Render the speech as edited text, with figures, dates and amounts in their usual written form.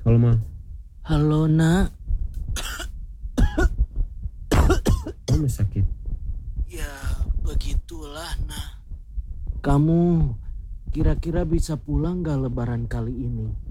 Halo Ma, Halo nak, kamu sakit? ya begitulah nak. Kamu kira-kira bisa pulang gak lebaran kali ini?